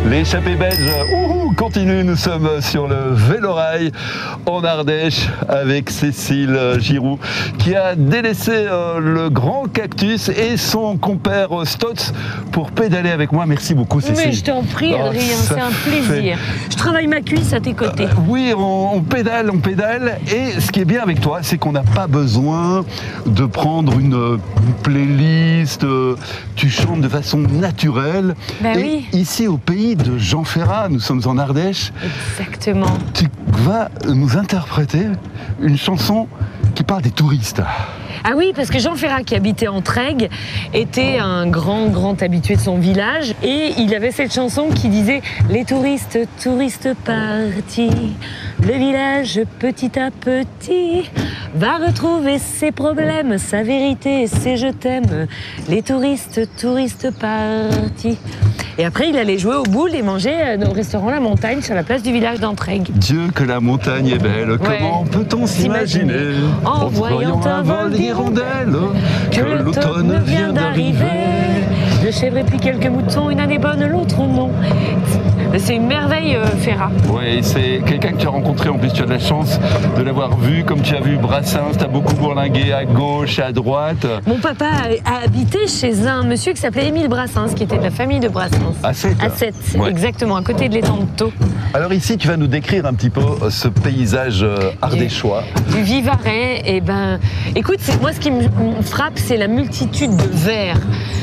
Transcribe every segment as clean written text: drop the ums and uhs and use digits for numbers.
L'échappée belge continue, nous sommes sur le Vélorail en Ardèche avec Cécile Giroux qui a délaissé le grand cactus et son compère Stotz pour pédaler avec moi. Merci beaucoup Cécile. Mais je t'en prie Adrien, c'est un plaisir. Je travaille ma cuisse à tes côtés. Oui, on pédale et ce qui est bien avec toi, c'est qu'on n'a pas besoin de prendre une playlist, tu chantes de façon naturelle. Ben et oui. Ici au pays de Jean Ferrat, nous sommes en Ardèche. Exactement. Tu vas nous interpréter une chanson qui parle des touristes. Ah oui, parce que Jean Ferrat, qui habitait en Trègues, était un grand habitué de son village. Et il avait cette chanson qui disait « Les touristes partis, le village petit à petit va retrouver ses problèmes, sa vérité, ses je t'aime. Les touristes partis. » Et après, il allait jouer aux boules et manger au restaurant La Montagne sur la place du village d'Entraigue. Dieu que la montagne est belle, comment peut-on s'imaginer en voyant un vol d'hirondelles que l'automne vient d'arriver. Le chèvre et puis quelques moutons, une année bonne, l'autre non. C'est une merveille, Ferrat. Oui, c'est quelqu'un que tu as rencontré, en plus tu as de la chance de l'avoir vu, comme tu as vu Brassens, tu as beaucoup bourlingué à gauche, à droite. Mon papa a habité chez un monsieur qui s'appelait Émile Brassens, qui était de la famille de Brassens. À Sète. À Sète, ouais. Exactement, à côté de l'étang de Thau. Alors ici, tu vas nous décrire un petit peu ce paysage ardéchois. Du Vivarais, et ben, écoute, moi ce qui me frappe, c'est la multitude de vers.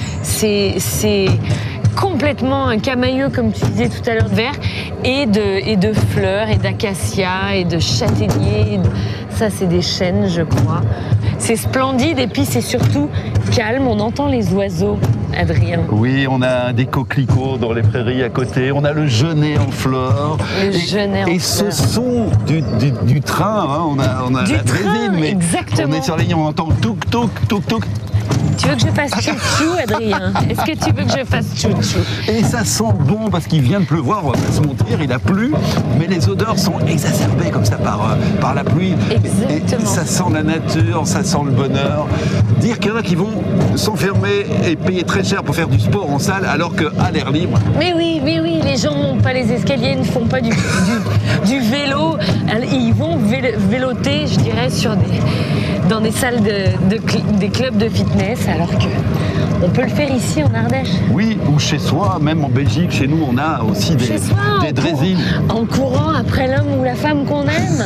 C'est complètement un camailleux, comme tu disais tout à l'heure, de verre et de fleurs et d'acacias et de châtaigniers. Ça, c'est des chênes, je crois. C'est splendide et puis c'est surtout calme. On entend les oiseaux, Adrien. Oui, on a des coquelicots dans les prairies à côté. On a le genêt en fleurs. Le genêt en fleurs. Et ce son du train, hein, on a du la train, draisine, mais exactement. on est sur la ligne, on entend touk touk touk touk. Tu veux que je fasse chou-chou, Adrien? Est-ce que tu veux que je fasse chou-chou? Et ça sent bon parce qu'il vient de pleuvoir, on va pas se mentir, il a plu, mais les odeurs sont exacerbées comme ça par la pluie. Exactement. Et ça sent la nature, ça sent le bonheur. Dire qu'il y en a qui vont s'enfermer et payer très cher pour faire du sport en salle alors qu'à l'air libre. Mais oui, les gens ne montent pas les escaliers, ne font pas du vélo. Ils vont véloter, je dirais, dans des salles des clubs de fitness, alors qu'on peut le faire ici en Ardèche. Oui, ou chez soi, même en Belgique, chez nous, on a aussi des draisines. En courant après l'homme ou la femme qu'on aime.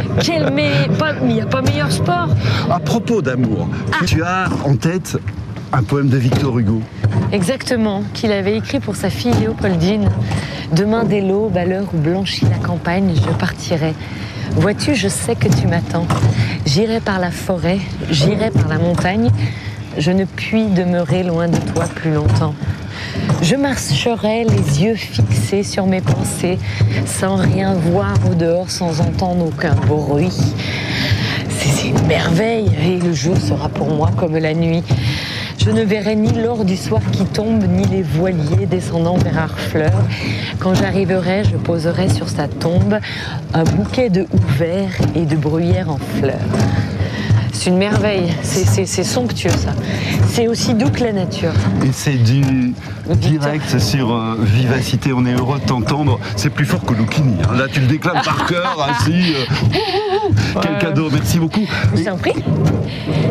Il n'y a pas meilleur sport. À propos d'amour, tu as en tête un poème de Victor Hugo. Exactement, qu'il avait écrit pour sa fille Léopoldine. Demain dès l'aube, à l'heure où blanchit la campagne, je partirai. Vois-tu, je sais que tu m'attends. J'irai par la forêt, j'irai par la montagne. Je ne puis demeurer loin de toi plus longtemps. Je marcherai les yeux fixés sur mes pensées, sans rien voir au dehors, sans entendre aucun bruit. C'est une merveille, et le jour sera pour moi comme la nuit. Je ne verrai ni l'or du soir qui tombe, ni les voiliers descendant vers Harfleur. Quand j'arriverai, je poserai sur sa tombe un bouquet de houx verts et de bruyères en fleurs. C'est une merveille, c'est somptueux ça. C'est aussi doux que la nature. Et c'est du direct sur Vivacité, on est heureux de t'entendre. C'est plus fort que Lucchini. Hein. Là, tu le déclames par cœur, ainsi. Quel cadeau, merci beaucoup. Je t'en prie.